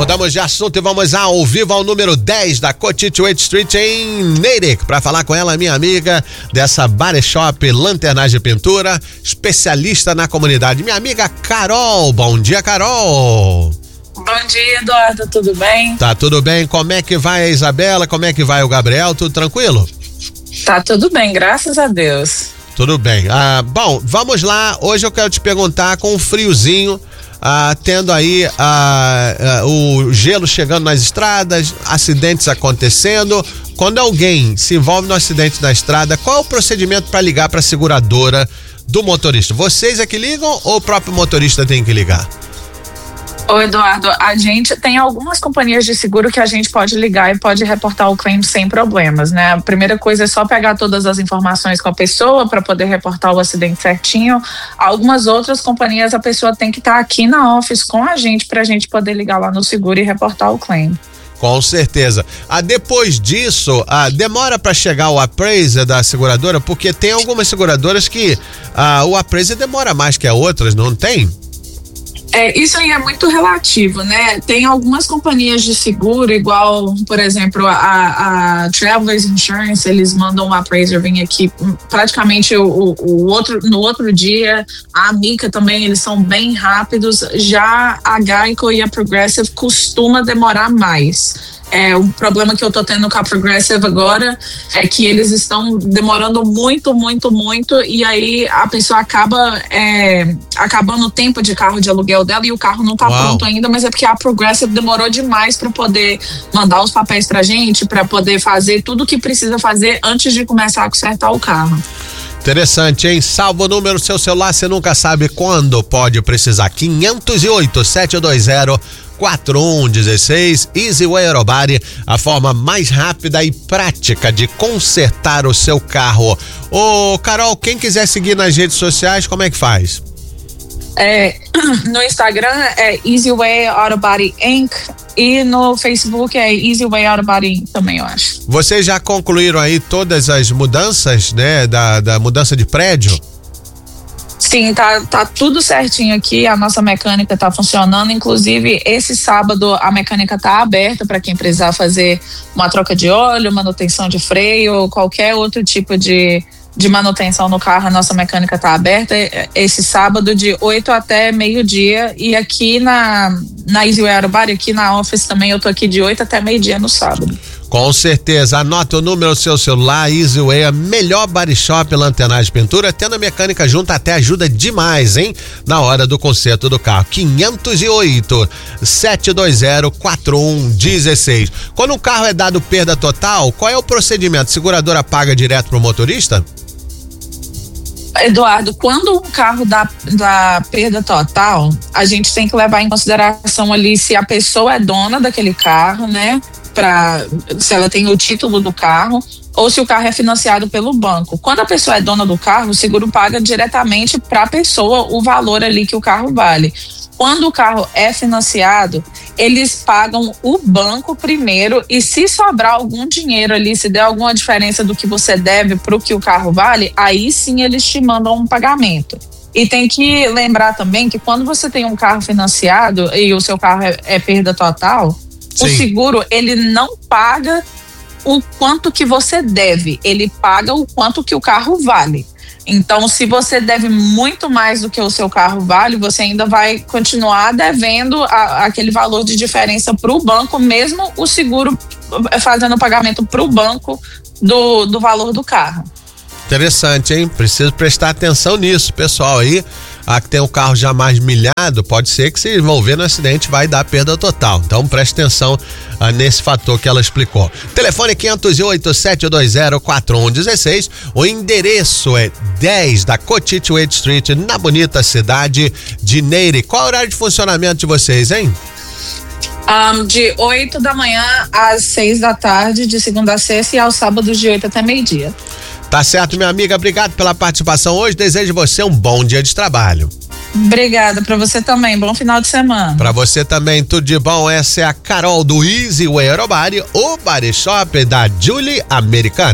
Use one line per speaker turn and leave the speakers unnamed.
Mudamos de assunto e vamos ao vivo ao número 10 da Cottituate Street em Natick, para falar com ela, minha amiga dessa Body Shop Lanternagem e Pintura, especialista na comunidade, minha amiga Carol. Bom dia, Carol.
Bom dia, Eduardo, tudo bem?
Tá tudo bem, como é que vai a Isabela, como é que vai o Gabriel, tudo tranquilo?
Tá tudo bem, graças a Deus.
Tudo bem, bom, vamos lá, hoje eu quero te perguntar, com um friozinho, tendo aí o gelo chegando nas estradas, acidentes acontecendo, quando alguém se envolve no acidente na estrada, qual é o procedimento para ligar para a seguradora do motorista? Vocês é que ligam ou o próprio motorista tem que ligar?
Ô Eduardo, a gente tem algumas companhias de seguro que a gente pode ligar e pode reportar o claim sem problemas, né? A primeira coisa é só pegar todas as informações com a pessoa para poder reportar o acidente certinho. Algumas outras companhias a pessoa tem que estar aqui na office com a gente para a gente poder ligar lá no seguro e reportar o claim.
Com certeza. Depois disso, demora para chegar o appraiser da seguradora, porque tem algumas seguradoras que o appraiser demora mais que as outras, não tem?
Isso aí é muito relativo, né? Tem algumas companhias de seguro, igual, por exemplo, a Travelers Insurance, eles mandam um appraiser vir aqui praticamente no outro dia. A Amica também, eles são bem rápidos. Já a Geico e a Progressive costuma demorar mais. O problema que eu tô tendo com a Progressive agora é que eles estão demorando muito, e aí a pessoa acaba acabando o tempo de carro de aluguel dela e o carro não tá pronto ainda, mas é porque a Progressive demorou demais para poder mandar os papéis pra gente, para poder fazer tudo o que precisa fazer antes de começar a consertar o carro.
Interessante, hein? Salva o número do seu celular, você nunca sabe quando pode precisar. 508-720-4116, Easy Way Auto Body, a forma mais rápida e prática de consertar o seu carro. Ô, Carol, quem quiser seguir nas redes sociais, como é que faz?
No Instagram é Easy Way Auto Body Inc. E no Facebook é Easy Way Auto Body Inc. também, eu acho.
Vocês já concluíram aí todas as mudanças, né? Da mudança de prédio?
Sim, tá tudo certinho aqui, a nossa mecânica tá funcionando, inclusive esse sábado a mecânica tá aberta para quem precisar fazer uma troca de óleo, manutenção de freio, qualquer outro tipo de manutenção no carro, a nossa mecânica tá aberta esse sábado de 8 até meio-dia, e aqui na Easy Way Auto Body, aqui na office também, eu tô aqui de 8 até meio-dia no sábado.
Com certeza, anota o número do seu celular, Easy Way, a melhor body shop, lanternagem e pintura, tendo a mecânica junto até ajuda demais, hein? Na hora do conserto do carro. 508-720-4116. Quando um carro é dado perda total, qual é o procedimento? A seguradora paga direto pro motorista?
Eduardo, quando um carro dá perda total, a gente tem que levar em consideração ali se a pessoa é dona daquele carro, né? Se ela tem o título do carro, ou se o carro é financiado pelo banco. Quando a pessoa é dona do carro, o seguro paga diretamente para a pessoa o valor ali que o carro vale. Quando o carro é financiado, eles pagam o banco primeiro, e se sobrar algum dinheiro ali, se der alguma diferença do que você deve para o que o carro vale, aí sim eles te mandam um pagamento. E tem que lembrar também que quando você tem um carro financiado e o seu carro é perda total, sim, o seguro, ele não paga o quanto que você deve, ele paga o quanto que o carro vale. Então, se você deve muito mais do que o seu carro vale, você ainda vai continuar devendo aquele valor de diferença para o banco, mesmo o seguro fazendo o pagamento para o banco do valor do carro.
Interessante, hein? Preciso prestar atenção nisso, pessoal aí. Que tem um carro já mais milhado, pode ser que se envolver no acidente vai dar perda total. Então preste atenção nesse fator que ela explicou. Telefone 508-720-4116. O endereço é 10 da Cottituate Street, na bonita cidade de Natick. Qual é o horário de funcionamento de vocês, hein?
De 8 da manhã às 6 da tarde, de segunda a sexta, e aos sábados de 8 até meio-dia.
Tá certo, minha amiga, obrigado pela participação hoje, desejo você um bom dia de trabalho.
Obrigada, pra você também, bom final de semana.
Pra você também, tudo de bom. Essa é a Carol do Easy Way Auto Body, o body shop da Julie Americana.